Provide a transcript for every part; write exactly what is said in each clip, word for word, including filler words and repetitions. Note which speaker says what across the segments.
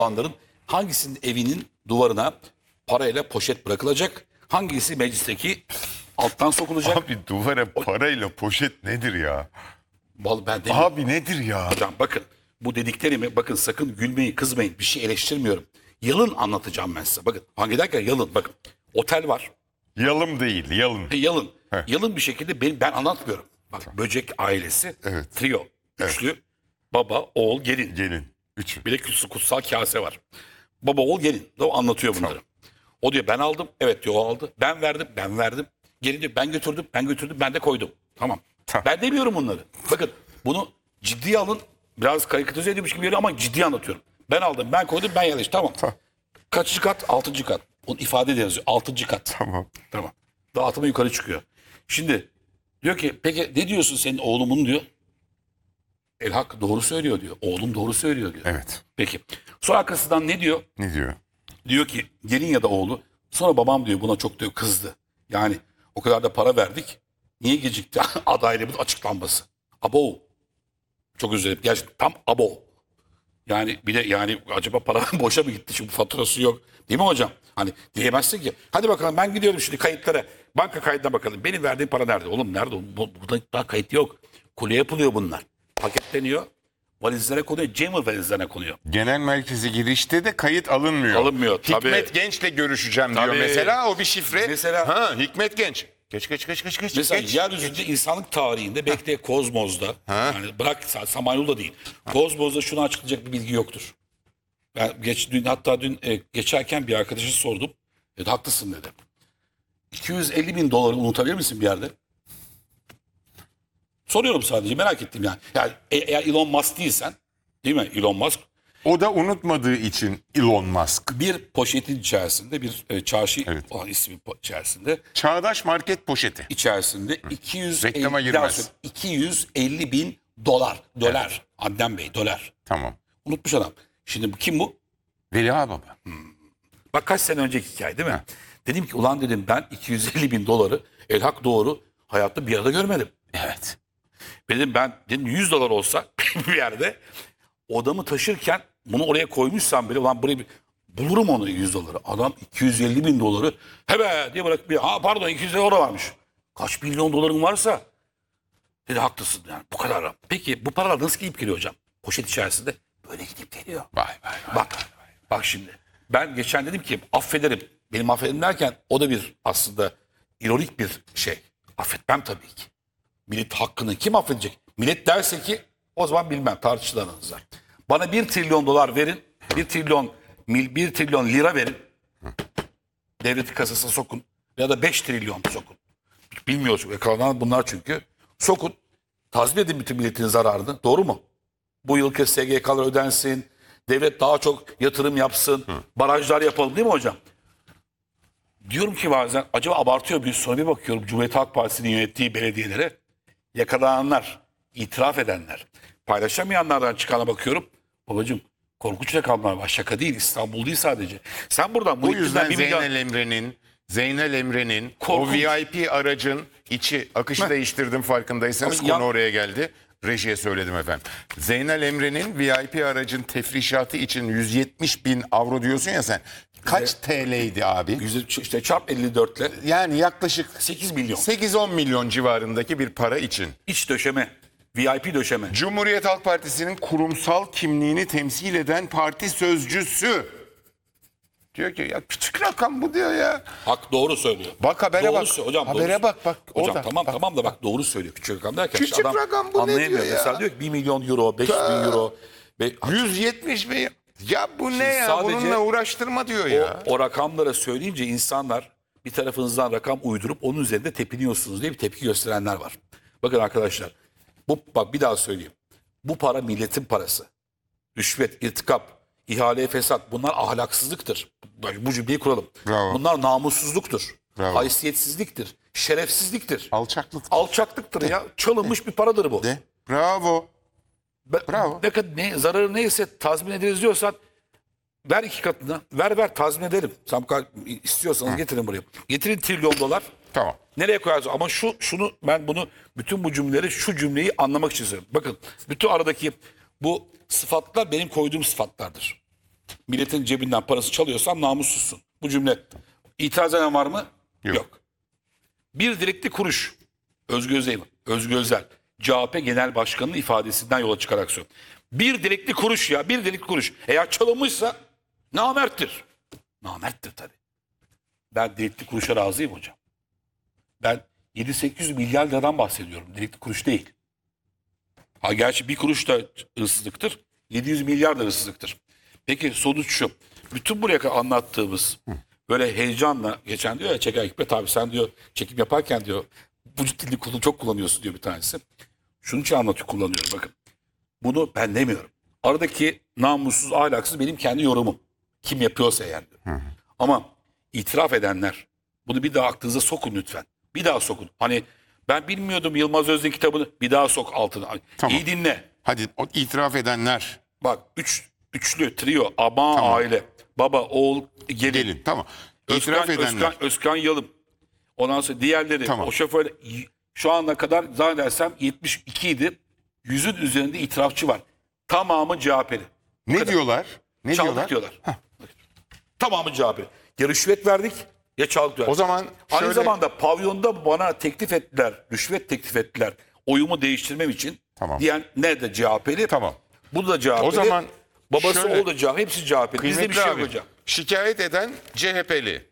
Speaker 1: olanların hangisinin evinin duvarına parayla poşet bırakılacak? Hangisi meclisteki alttan sokulacak?
Speaker 2: Abi duvara parayla poşet nedir ya?
Speaker 1: Vallahi ben demiyorum.
Speaker 2: Abi nedir ya?
Speaker 1: Hocam bakın bu dediklerimi bakın sakın gülmeyin kızmayın bir şey eleştirmiyorum. Yalın anlatacağım ben size. Bakın hangi derken yalın bakın. Otel var.
Speaker 2: Yalım değil, yalın.
Speaker 1: E, Yalın.
Speaker 2: Heh.
Speaker 1: Yalın bir şekilde ben, ben anlatmıyorum. Bak böcek ailesi.
Speaker 2: Evet.
Speaker 1: Trio. Üçlü. Baba, oğul, gelin.
Speaker 2: Gelin. Üçü.
Speaker 1: Bir de kutsal, kutsal kase var. Baba, oğul, gelin. O anlatıyor bunları. O diyor ben aldım. Evet diyor o aldı. Ben verdim. Ben verdim. Gelin diyor ben götürdüm. Ben götürdüm. Ben de koydum. Tamam.
Speaker 2: Tamam.
Speaker 1: Ben demiyorum bunları. Bakın bunu ciddiye alın. Biraz karikatürize ediyormuş gibi geliyor ama ciddiye anlatıyorum. Ben aldım. Ben koydum. Ben yerleştim. Tamam.
Speaker 2: Tamam.
Speaker 1: Kaçıncı kat? Altıncı kat. Onun ifade de yazıyor. Altıncı kat.
Speaker 2: Tamam.
Speaker 1: Tamam. Dağıtıma yukarı çıkıyor. Şimdi diyor ki peki ne diyorsun senin oğlumun diyor. Elhak doğru söylüyor diyor. Oğlum doğru söylüyor diyor.
Speaker 2: Evet.
Speaker 1: Peki. Sonra arkasından ne diyor?
Speaker 2: Ne diyor?
Speaker 1: Diyor ki gelin ya da oğlu. Sonra babam diyor buna çok diyor kızdı. Yani o kadar da para verdik. Niye gecikti adaylığımız açıklanması? Abo. Çok özür dilerim. Gerçekten tam abo. Yani bir de yani acaba para boşa mı gitti? Şimdi faturası yok. Değil mi hocam? Hani diyemezsin ki. Hadi bakalım ben gidiyorum şimdi kayıtlara. Banka kaydına bakalım. Benim verdiğim para nerede? Oğlum nerede? Bu- Burada daha kayıt yok. Kule yapılıyor bunlar. Paketleniyor. Valizlere konuyor. Camel valizlerine konuyor.
Speaker 2: Genel merkeze girişte de kayıt alınmıyor.
Speaker 1: Alınmıyor, tabii.
Speaker 2: Hikmet Genç'le görüşeceğim
Speaker 1: Tabii.
Speaker 2: diyor mesela. O bir şifre.
Speaker 1: Mesela-
Speaker 2: ha, Hikmet Genç. Geç geç geç geç geç.
Speaker 1: Mesela
Speaker 2: geç.
Speaker 1: yeryüzünde insanlık tarihinde belki de Kozmos'da yani bırak Sa- Samanyolu'da değil. Kozmos'da şunu açıklayacak bir bilgi yoktur. Ben geç, dün, hatta dün e, geçerken bir arkadaşa sordum. Dedi, haklısın dedi. iki yüz elli bin doları unutabilir misin bir yerde? Soruyorum sadece merak ettim yani. Yani e- eğer Elon Musk değilsen değil mi Elon Musk?
Speaker 2: O da unutmadığı için Elon Musk.
Speaker 1: Bir poşetin içerisinde bir e, çarşı
Speaker 2: Evet.
Speaker 1: olan ismi po- içerisinde
Speaker 2: Çağdaş market poşeti.
Speaker 1: içerisinde iki yüz elli,
Speaker 2: Reklama
Speaker 1: daha
Speaker 2: girmez.
Speaker 1: sonra iki yüz elli bin dolar. Dolar. Adnan Bey dolar.
Speaker 2: Tamam.
Speaker 1: Unutmuş adam. Şimdi bu kim bu?
Speaker 2: Veli Baba.
Speaker 1: Bak kaç sene önceki hikaye değil mi? Dedim ki ulan dedim ben iki yüz elli bin doları elhak doğru hayatta bir arada görmedim.
Speaker 2: Evet.
Speaker 1: Dedim ben dedim yüz dolar olsa bir yerde odamı taşırken bunu oraya koymuşsam bile ulan buraya bir, bulurum onu yüz doları. Adam iki yüz elli bin doları hebe diye bırakıp bir ha pardon iki yüz dolar varmış. Kaç milyon doların varsa dedi haklısın yani bu kadar. Peki bu paralar nasıl gidip geliyor hocam? Poşet içerisinde böyle gidip geliyor.
Speaker 2: Vay vay vay.
Speaker 1: Bak, bak şimdi. Ben geçen dedim ki affederim. Benim affederim derken o da bir aslında ironik bir şey. Affetmem tabii ki. Millet hakkını kim affedecek? Millet derse ki o zaman bilmem tartışılır aranızda. Bana bir trilyon dolar verin. Bir trilyon mil, bir trilyon lira verin. Devletin kasasına sokun. Ya da beş trilyon sokun. Bilmiyoruz. Yakalanan bunlar çünkü. Sokun. Tazmin edin bütün milletin zararını. Doğru mu? Bu yılki S G K'lar ödensin. Devlet daha çok yatırım yapsın. Barajlar yapalım değil mi hocam? Diyorum ki bazen acaba abartıyor bir sonra bir bakıyorum Cumhuriyet Halk Partisi'nin yönettiği belediyelere yakalananlar, itiraf edenler, paylaşamayanlardan çıkana bakıyorum. Babacığım korkunç rakamlar var. Şaka değil İstanbul değil sadece. Sen buradan
Speaker 2: Bu
Speaker 1: Muhittin'den
Speaker 2: yüzden
Speaker 1: bir milyon...
Speaker 2: Zeynel Emre'nin Zeynel Emre'nin o
Speaker 1: Korkunç.
Speaker 2: V I P aracın içi akışı
Speaker 1: Heh.
Speaker 2: değiştirdim farkındaysanız.
Speaker 1: Ama
Speaker 2: Konu
Speaker 1: ya-
Speaker 2: oraya geldi. Rejiye söyledim efendim. Zeynel Emre'nin V I P aracın tefrişatı için yüz yetmiş bin avro diyorsun ya sen. Kaç T L'ydi abi?
Speaker 1: Yüzde, işte çarp elli dört ile
Speaker 2: Yani yaklaşık
Speaker 1: sekiz milyon.
Speaker 2: sekiz on milyon civarındaki bir para için.
Speaker 1: İç döşeme, V I P döşeme.
Speaker 2: Cumhuriyet Halk Partisi'nin kurumsal kimliğini temsil eden parti sözcüsü diyor ki ya küçük rakam bu diyor ya.
Speaker 1: Hak doğru söylüyor.
Speaker 2: Bak habere
Speaker 1: Doğru
Speaker 2: bak.
Speaker 1: sö- Hocam,
Speaker 2: Habere
Speaker 1: doğru-
Speaker 2: bak bak.
Speaker 1: Hocam
Speaker 2: orada.
Speaker 1: tamam
Speaker 2: Bak.
Speaker 1: tamam da bak doğru söylüyor küçük rakam derken.
Speaker 2: Küçük
Speaker 1: işte adam
Speaker 2: rakam bu ne
Speaker 1: anlayamıyor.
Speaker 2: diyor ya?
Speaker 1: Mesela diyor ki bir milyon euro, beş bin euro. Ve
Speaker 2: yüz yetmiş bin. Ya bu ne ya?
Speaker 1: sadece
Speaker 2: Bununla uğraştırma diyor ya.
Speaker 1: o, o rakamlara söyleyince insanlar bir tarafınızdan rakam uydurup onun üzerinde tepiniyorsunuz diye bir tepki gösterenler var. Bakın arkadaşlar bu bak bir daha söyleyeyim. Bu para milletin parası. Rüşvet, irtikap, ihale, fesat bunlar ahlaksızlıktır. Bak, bu cümleyi kuralım.
Speaker 2: Bravo.
Speaker 1: Bunlar namussuzluktur.
Speaker 2: Bravo.
Speaker 1: Haysiyetsizliktir. Şerefsizliktir.
Speaker 2: Alçaklık.
Speaker 1: Alçaklıktır ya. Çalınmış bir paradır bu.
Speaker 2: De. Bravo.
Speaker 1: Be-
Speaker 2: Bravo.
Speaker 1: Ne kadar ne zararı neyse tazmin ederiz diyorsan ver iki katına. Ver ver tazmin ederim. Sen bu kadar istiyorsanız getirin buraya. Getirin trilyon dolar.
Speaker 2: Tamam.
Speaker 1: Nereye koyarsın? Ama şu şunu ben bunu bütün bu cümleleri şu cümleyi anlamak için söylüyorum. Bakın bütün aradaki bu sıfatlar benim koyduğum sıfatlardır. Milletin cebinden parası çalıyorsan namussuzsun. Bu cümle itiraz eden var mı?
Speaker 2: Yok.
Speaker 1: Yok. Bir direkli kuruş. Özgür Özel, Özgür Özel, C H P Genel Başkanı'nın ifadesinden yola çıkarak söylüyorum. Bir direkli kuruş ya, bir direkli kuruş. Eğer çalınmışsa namerttir. Namerttir tabii. Ben direkli kuruşa razıyım hocam. Ben yedi sekiz yüz milyar liradan bahsediyorum. Direkli kuruş değil. Ha gerçi bir kuruş da hırsızlıktır. yedi yüz milyar da hırsızlıktır. Peki sonuç şu. Bütün buraya kadar anlattığımız böyle heyecanla geçen diyor ya Çeker Hikmet abi sen diyor çekim yaparken diyor vücut dilini kullan- çok kullanıyorsun diyor bir tanesi. Şunun için anlatıyor kullanıyorum bakın. Bunu ben demiyorum. Aradaki namussuz ahlaksız benim kendi yorumum. Kim yapıyorsa yani. Diyor. Ama itiraf edenler bunu bir daha aklınıza sokun lütfen. Bir daha sokun. Hani ben bilmiyordum Yılmaz Özdağ kitabını bir daha sok altına.
Speaker 2: Tamam.
Speaker 1: İyi dinle.
Speaker 2: Hadi o itiraf edenler
Speaker 1: Bak üç, üçlü trio ama
Speaker 2: Tamam.
Speaker 1: aile. Baba, oğul, gelin.
Speaker 2: gelin. Tamam.
Speaker 1: Özkan,
Speaker 2: İtiraf edenler.
Speaker 1: Özkan, Özkan Yalım. Ondan sonra diğerleri.
Speaker 2: Tamam.
Speaker 1: O şoför şu ana kadar zannedersem yetmiş iki idi. Yüzün üzerinde itirafçı var. Tamamı C H P'li.
Speaker 2: Ne diyorlar? Ne
Speaker 1: Çaldık
Speaker 2: diyorlar?
Speaker 1: diyorlar. Tamamı C H P'li. Ya rüşvet verdik ya çaldık diyorlar.
Speaker 2: O zaman
Speaker 1: Aynı
Speaker 2: şöyle-
Speaker 1: zamanda pavyonda bana teklif ettiler. Rüşvet teklif ettiler. Oyumu değiştirmem için.
Speaker 2: Tamam.
Speaker 1: Diyen nerede C H P'li?
Speaker 2: Tamam.
Speaker 1: Bu da C H P'li.
Speaker 2: O zaman
Speaker 1: babası
Speaker 2: şöyle-
Speaker 1: oğlu da C H P'li. Hepsi C H P'li. Bizde bir
Speaker 2: Kıymetli
Speaker 1: şey yok
Speaker 2: abi,
Speaker 1: hocam.
Speaker 2: şikayet eden C H P'li.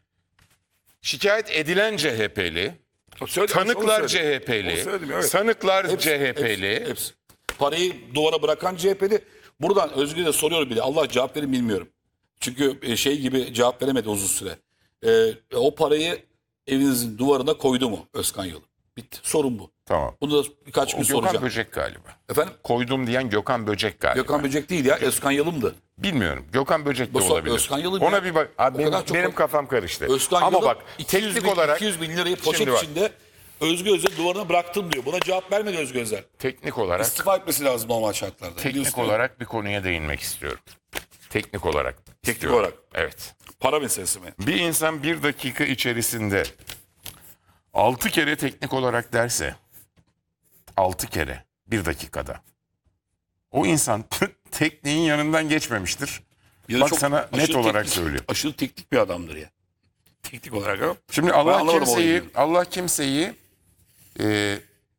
Speaker 2: Şikayet edilen C H P'li.
Speaker 1: Söyledim,
Speaker 2: Tanıklar
Speaker 1: onu
Speaker 2: C
Speaker 1: söyledim.
Speaker 2: H P'li.
Speaker 1: Onu söyledim, evet.
Speaker 2: Sanıklar
Speaker 1: Hepsi,
Speaker 2: C H P'li.
Speaker 1: Hepsi, hepsi. Parayı duvara bırakan C H P'li. Buradan Özgür'e de soruyorum bile. Allah cevap verir bilmiyorum. Çünkü e, şey gibi cevap veremedi uzun süre. E, o parayı evinizin duvarına koydu mu Özkan Yalım? Bitti. Sorun bu.
Speaker 2: Tamam.
Speaker 1: Bunu da birkaç
Speaker 2: O
Speaker 1: gün
Speaker 2: Gökhan
Speaker 1: soracağım.
Speaker 2: Böcek galiba.
Speaker 1: Efendim?
Speaker 2: Koydum diyen Gökhan Böcek galiba.
Speaker 1: Gökhan Böcek değil ya. Özkan Yalım'dı.
Speaker 2: Bilmiyorum. Gökhan Böcek de
Speaker 1: Bu-
Speaker 2: olabilir.
Speaker 1: Özkan Yalın
Speaker 2: Ona
Speaker 1: ya.
Speaker 2: bir bak. Abi
Speaker 1: O
Speaker 2: benim,
Speaker 1: kadar çok-
Speaker 2: benim kafam karıştı.
Speaker 1: Özkan
Speaker 2: Ama
Speaker 1: Yalım
Speaker 2: bak
Speaker 1: iki yüz
Speaker 2: teknik
Speaker 1: bin,
Speaker 2: olarak
Speaker 1: iki yüz bin lirayı poşet
Speaker 2: Şimdi bak,
Speaker 1: içinde Özgür Özel duvarına bıraktım diyor. Buna cevap vermedi Özgür Özel.
Speaker 2: teknik olarak
Speaker 1: İstifa etmesi lazım normal şartlarda.
Speaker 2: teknik
Speaker 1: Biliyorsun.
Speaker 2: olarak bir konuya değinmek istiyorum. Teknik olarak.
Speaker 1: Teknik
Speaker 2: istiyorum.
Speaker 1: olarak.
Speaker 2: Evet.
Speaker 1: Para meselesi mi?
Speaker 2: Bir insan bir dakika içerisinde altı kere teknik olarak derse altı kere bir dakikada o insan tekniğin yanından geçmemiştir.
Speaker 1: Ya da
Speaker 2: Bak
Speaker 1: çok
Speaker 2: sana net
Speaker 1: aşırı
Speaker 2: olarak
Speaker 1: teknik-
Speaker 2: söylüyor.
Speaker 1: Aşırı teknik bir adamdır ya. Teknik olarak ama.
Speaker 2: Şimdi
Speaker 1: Ben
Speaker 2: Allah
Speaker 1: anlamadım
Speaker 2: kimseyi
Speaker 1: olayı.
Speaker 2: Allah kimseyi e,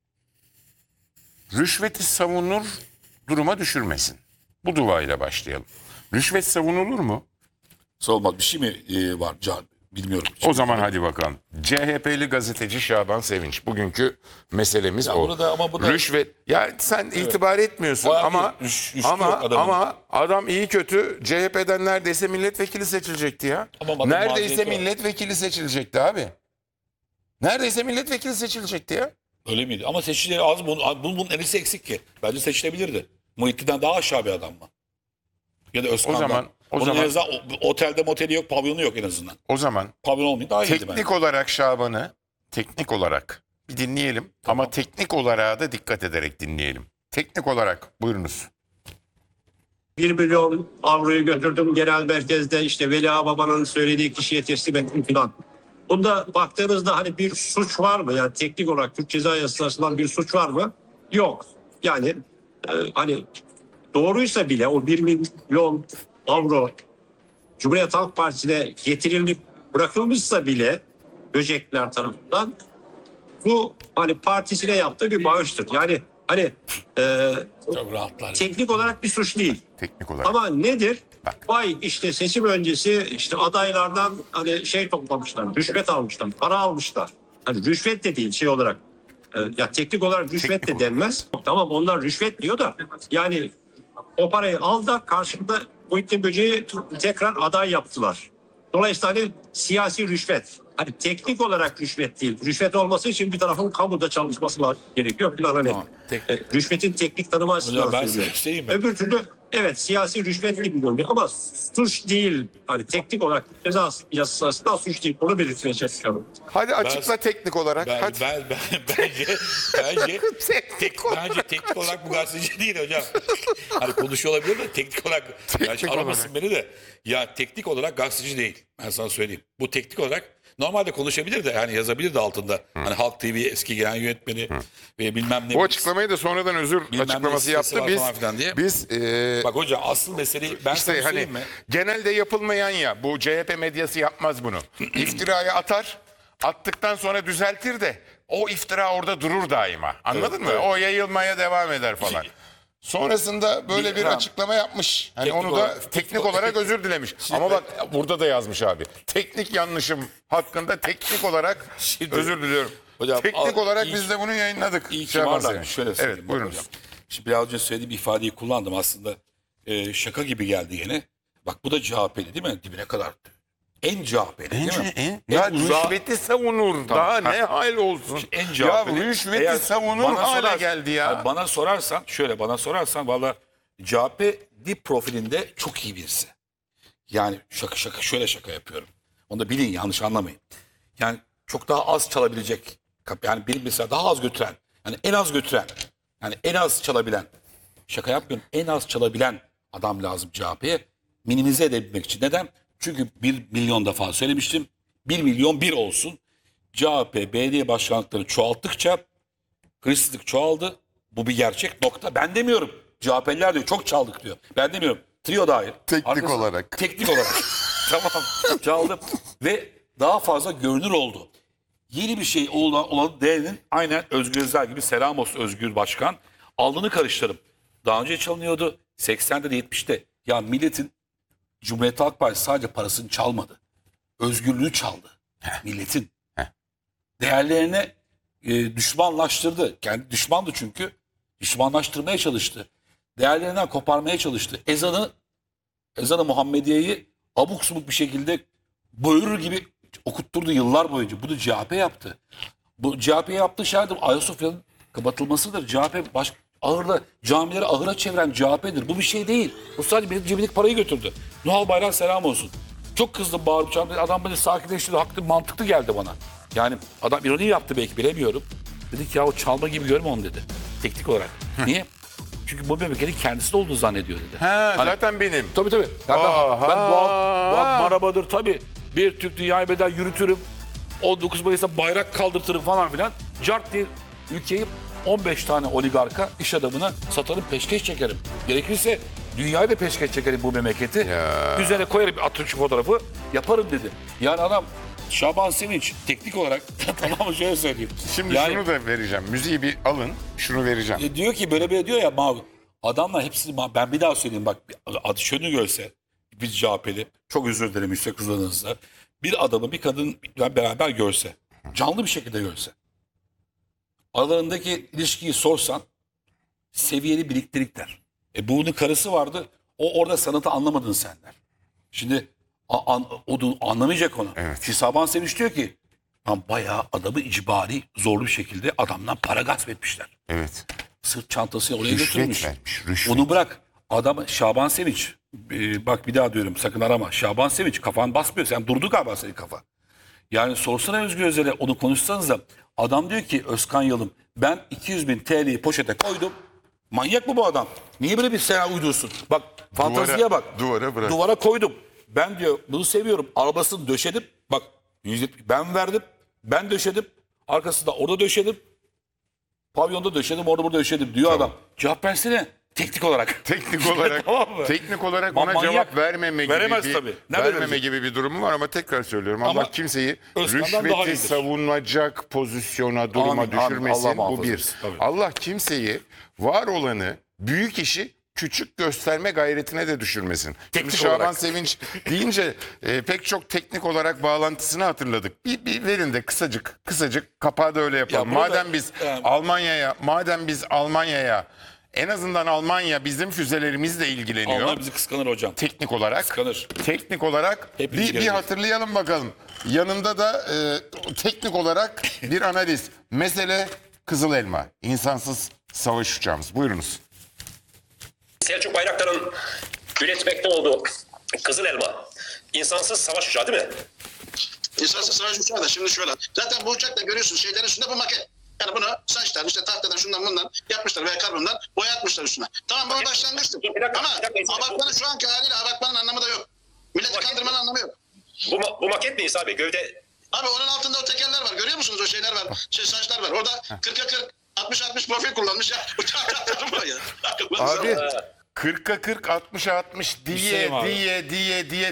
Speaker 2: rüşveti savunur duruma düşürmesin. Bu duayla başlayalım. Rüşvet savunulur mu?
Speaker 1: Olmaz bir şey mi e, var? Can, bilmiyorum.
Speaker 2: O zaman hadi bakalım. C H P'li gazeteci Şaban Sevinç. Bugünkü meselemiz
Speaker 1: Ya
Speaker 2: o.
Speaker 1: bunu da- ama bu da-
Speaker 2: Rüşvet. Ya sen itibar etmiyorsun
Speaker 1: Bayağı
Speaker 2: ama
Speaker 1: bir rüş- rüştü
Speaker 2: ama
Speaker 1: yok adamın.
Speaker 2: ama adam iyi kötü C H P'den neredeyse milletvekili seçilecekti ya.
Speaker 1: Ama adamın
Speaker 2: Neredeyse
Speaker 1: maziyeti var.
Speaker 2: milletvekili seçilecekti abi. Neredeyse milletvekili seçilecekti ya.
Speaker 1: Öyle miydi? Ama seçicileri az. Bunun, bunun, bunun enisi eksik ki. Bence seçilebilirdi. Muhittin'den daha aşağı bir adam mı? Ya da Özkan'dan.
Speaker 2: O zaman- o
Speaker 1: Onun
Speaker 2: zaman-
Speaker 1: en azından o- otelde moteli yok, pavyonu yok en azından.
Speaker 2: O zaman
Speaker 1: Pavyon olmayı daha iyiydi
Speaker 2: teknik
Speaker 1: bence.
Speaker 2: olarak Şaban'ı teknik olarak bir dinleyelim ama teknik olarak da dikkat ederek dinleyelim. Teknik olarak buyurunuz.
Speaker 3: bir milyon avroyu götürdüm genel merkezde işte Veli Ağababa'nın söylediği kişiye teslim ettim filan. Bunda baktığınızda hani bir suç var mı? Yani teknik olarak Türk Ceza Yasası'ndan bir suç var mı? Yok. Yani e, hani doğruysa bile o bir milyon avro Cumhuriyet Halk Partisi'ne getirilip bırakılmışsa bile Böcekler tarafından bu hani partisine yaptığı bir bağıştır. Yani hani e,
Speaker 1: Çok rahatlar.
Speaker 3: teknik olarak bir suç değil.
Speaker 2: Teknik olarak.
Speaker 3: Ama nedir?
Speaker 2: Bak.
Speaker 3: Vay işte seçim öncesi işte adaylardan hani şey toplamışlar, rüşvet almışlar, para almışlar. Hani rüşvet de değil şey olarak. e, Ya teknik olarak rüşvet
Speaker 2: Teknik
Speaker 3: de denmez. Tamam onlar rüşvet diyor da yani o parayı al da karşında Muhittin Böceği tekrar aday yaptılar. Dolayısıyla hani siyasi rüşvet. Hani teknik olarak rüşvet değil. Rüşvet olması için bir tarafın kamuda çalışması gerekiyor. Falan hani.
Speaker 1: Tamam, tek-
Speaker 3: E, rüşvetin teknik tanımı açısından
Speaker 1: Hocam ben
Speaker 3: söylüyorum.
Speaker 1: size söyleyeyim mi?
Speaker 3: Öbür türlü evet siyasi rüşvet gibi görünüyor ama suç değil. Hani teknik olarak ceza yasasından suç değil. Onu belirtmeye çalışıyorum.
Speaker 2: Hadi açıkla teknik olarak.
Speaker 1: Ben,
Speaker 2: Hadi.
Speaker 1: ben, ben, bence, bence,
Speaker 2: Teknik
Speaker 1: tek,
Speaker 2: olarak.
Speaker 1: bence teknik olarak bu gazeteci değil hocam. Hani konuşuyor olabilir de teknik olarak, yani
Speaker 2: Teknik
Speaker 1: aramasın beni de. Ya teknik olarak gazeteci değil. Ben sana söyleyeyim. Bu teknik olarak Normalde konuşabilir de yani yazabilir de altında. Hani Halk T V eski genel yönetmeni ve bilmem ne.
Speaker 2: O açıklamayı da sonradan özür
Speaker 1: Bilmem
Speaker 2: açıklaması
Speaker 1: ne
Speaker 2: yaptı.
Speaker 1: var
Speaker 2: Biz
Speaker 1: falan filan diye.
Speaker 2: biz e,
Speaker 1: Bak hocam asıl meseleyi ben sana
Speaker 2: işte hani
Speaker 1: söyleyeyim mi?
Speaker 2: genelde yapılmayan ya, bu C H P medyası yapmaz bunu. İftirayı atar, attıktan sonra düzeltir de o iftira orada durur daima. Anladın
Speaker 1: Evet,
Speaker 2: mı?
Speaker 1: evet.
Speaker 2: O yayılmaya devam eder falan. Sonrasında böyle
Speaker 1: Bir-
Speaker 2: bir
Speaker 1: tamam.
Speaker 2: açıklama yapmış. Hani
Speaker 1: Teknik
Speaker 2: onu da
Speaker 1: olarak-
Speaker 2: teknik olarak özür dilemiş. Ama bak burada da yazmış abi. Teknik yanlışım hakkında teknik olarak
Speaker 1: Şimdi-
Speaker 2: özür diliyorum.
Speaker 1: Hocam,
Speaker 2: teknik
Speaker 1: al-
Speaker 2: olarak
Speaker 1: iyi-
Speaker 2: biz de bunu yayınladık.
Speaker 1: İyi ki
Speaker 2: Şaban
Speaker 1: varlar.
Speaker 2: Sevinç.
Speaker 1: Şöyle söyleyeyim.
Speaker 2: Evet
Speaker 1: bak
Speaker 2: buyurunuz.
Speaker 1: hocam. Şimdi biraz önce söylediğim ifadeyi kullandım aslında. Ee, şaka gibi geldi yine. Bak bu da C H P'li değil mi? Dibine kadar. En C H P'li değil mi?
Speaker 2: En, ya
Speaker 1: uzağı-
Speaker 2: rüşveti savunur. Daha ne hal olsun.
Speaker 1: En C
Speaker 2: Ya
Speaker 1: H P'li.
Speaker 2: rüşveti
Speaker 1: Eğer
Speaker 2: savunur
Speaker 1: bana
Speaker 2: hale
Speaker 1: sorar-
Speaker 2: geldi ya.
Speaker 1: Yani bana sorarsan şöyle bana sorarsan valla C H P dip profilinde çok iyi birisi. Yani şaka şaka şöyle şaka yapıyorum. Onu da bilin yanlış anlamayın. Yani çok daha az çalabilecek. Yani bir mesela daha az götüren. Yani en az götüren. Yani en az çalabilen. Şaka yapmıyorum. En az çalabilen adam lazım C H P'ye. Minimize edebilmek için. Neden? Çünkü bir milyon defa söylemiştim. Bir milyon bir olsun. C H P belediye başkanlıkları çoğalttıkça hırsızlık çoğaldı. Bu bir gerçek nokta. Ben demiyorum. C H P'liler diyor çok çaldık diyor. Ben demiyorum. Trio dahil.
Speaker 2: Teknik
Speaker 1: Arkasında-
Speaker 2: olarak.
Speaker 1: Teknik olarak. Tamam. Çaldım. Ve daha fazla görünür oldu. Yeni bir şey olan, olan değerinin aynen Özgür Özel gibi selam olsun Özgür Başkan. Alnını karıştırıp daha önce çalınıyordu. seksende de yetmişte. Ya milletin Cumhuriyet Halk Partisi sadece parasını çalmadı. Özgürlüğü çaldı. Milletin. Değerlerine e, düşmanlaştırdı. Kendi düşmandı çünkü. Düşmanlaştırmaya çalıştı. Değerlerinden koparmaya çalıştı. Ezanı Ezanı Muhammediye'yi abuk subuk bir şekilde böğürür gibi okutturdu yıllar boyunca. Bunu C H P yaptı. Bu C H P yaptığı şey de Ayasofya'nın kapatılmasıdır. C H P baş, ahırla, camileri ahıra çeviren C H P'dir. Bu bir şey değil. Bu sadece benim cebimdeki parayı götürdü. Nuhal Bayrak selam olsun. Çok kızdım bağırıp çağırdım. Adam beni sakinleştirdi. Haklı, mantıklı geldi bana. Yani adam ironi yaptı belki bilemiyorum. Dedi ki ya o çalma gibi görme onu dedi. Teknik olarak. Niye? Çünkü bu memleketin kendisi olduğunu zannediyor dedi.
Speaker 2: He,
Speaker 1: Hani-
Speaker 2: zaten benim.
Speaker 1: Tabii tabii. Ya ben,
Speaker 2: Aha.
Speaker 1: ben doğal, doğal marabadır tabii. Bir Türk dünyayı bedel yürütürüm. on dokuz Mayıs'ta bayrak kaldırtırım falan filan. Cart diye ülkeyi on beş tane oligarka, iş adamına satarım, peşkeş çekerim. Gerekirse dünyayı da peşkeş çekerim bu memleketi.
Speaker 2: Ya.
Speaker 1: Üzerine koyarım bir Atatürk fotoğrafı yaparım dedi. Yani adam Şaban Sevinç teknik olarak tamam mı şöyle söyleyeyim.
Speaker 2: Şimdi
Speaker 1: Yani-
Speaker 2: şunu da vereceğim. Müziği bir alın. Şunu vereceğim.
Speaker 1: e, diyor ki böyle böyle diyor ya mavi. Adamlar hepsini ma- ben bir daha söyleyeyim bak bir adı şunu görse bir C H P'li çok özür dilerim yüksek hızlarınızla bir adamı bir kadın beraber görse canlı bir şekilde görse aralarındaki ilişkiyi sorsan seviyeli birliktelikler. E bunun karısı vardı o orada sanatı anlamadın sen der. Şimdi a- an, o da anlamayacak onu.
Speaker 2: Evet.
Speaker 1: Şimdi Şaban Sevinç diyor ki lan bayağı adamı icbari zorlu bir şekilde adamdan para gasp etmişler.
Speaker 2: Evet.
Speaker 1: Sırt çantası oraya
Speaker 2: Rüşvet
Speaker 1: götürmüş.
Speaker 2: vermiş, rüşvet.
Speaker 1: Onu bırak. Adam Şaban Sevinç. Ee, bak bir daha diyorum sakın arama. Şaban Sevinç kafan basmıyor. Sen durdu galiba senin kafa. Yani sorsana Özgür Özel'e onu konuşsanız da adam diyor ki Özkan Yalım ben iki yüz bin T L'yi poşete koydum. Manyak mı bu adam? Niye böyle bir senaryo uydursun? Bak fantaziye bak.
Speaker 2: duvara bırak.
Speaker 1: Duvara koydum. Ben diyor bunu seviyorum. Arabasını döşedim. Bak yüz yetmiş ben verdim. Ben döşedim. Arkasında orada döşedim. Pavyonda döşedim, orada burada döşedim diyor adam. Cevap versene teknik olarak.
Speaker 2: Teknik olarak
Speaker 1: Tamam mı?
Speaker 2: teknik olarak
Speaker 1: Ma-
Speaker 2: ona
Speaker 1: manyak.
Speaker 2: cevap vermeme gibi
Speaker 1: Veremez
Speaker 2: bir
Speaker 1: tabii. Ne
Speaker 2: vermeme
Speaker 1: verecek?
Speaker 2: gibi bir durumu var ama tekrar söylüyorum.
Speaker 1: Ama
Speaker 2: Allah kimseyi
Speaker 1: Özkan'dan daha
Speaker 2: rüşveti
Speaker 1: iyidir.
Speaker 2: savunacak pozisyona, duruma
Speaker 1: Amin, amin.
Speaker 2: düşürmesin.
Speaker 1: Allah
Speaker 2: Bu
Speaker 1: muhafaza
Speaker 2: bir.
Speaker 1: etsin, tabii.
Speaker 2: Allah kimseyi var olanı, büyük işi küçük gösterme gayretine de düşürmesin.
Speaker 1: Teknik
Speaker 2: Şimdi Şaban
Speaker 1: olarak.
Speaker 2: Sevinç deyince e, pek çok teknik olarak bağlantısını hatırladık. Bir, bir verin de kısacık kısacık kapağı da öyle yapalım.
Speaker 1: Ya burada-
Speaker 2: madem biz
Speaker 1: yani-
Speaker 2: Almanya'ya, madem biz Almanya'ya en azından Almanya bizim füzelerimizle ilgileniyor.
Speaker 1: Onlar bizi kıskanır hocam.
Speaker 2: Teknik olarak.
Speaker 1: Kıskanır.
Speaker 2: Teknik olarak
Speaker 1: Hepimiz
Speaker 2: bir, bir
Speaker 1: geleceğiz.
Speaker 2: hatırlayalım bakalım. Yanında da e, teknik olarak bir analiz. Mesele Kızıl Elma. İnsansız savaş uçağımız. Buyurunuz.
Speaker 4: Selçuk Bayraktar'ın üretmekte olduğu Kızıl Elma insansız savaş uçağı değil mi?
Speaker 5: İnsansız savaş uçağı da şimdi şöyle. Zaten bu uçakta görüyorsunuz şeylerin üstünde bu maket. Yani bunu saçtan işte tahtadan şundan bundan yapmışlar veya karbondan boyatmışlar üstüne. Tamam bu başlangıçtır.
Speaker 4: Bir dakika,
Speaker 5: Ama
Speaker 4: bir dakika.
Speaker 5: abartmanın şu anki haliyle abartmanın anlamı da yok. Milleti kandırmanın anlamı yok.
Speaker 4: Bu, ma- bu maket mi İsa Bey? Gövde
Speaker 5: Abi onun altında o tekerler var. Görüyor musunuz o şeyler var? Şey saçlar var. Orada kırka kırk altmış altmış profil kullanmış ya. Uçağı kaptırma ya.
Speaker 2: Abi kırka kırk altmışa altmış diye
Speaker 1: Hüseyin abi.
Speaker 2: diye diye diye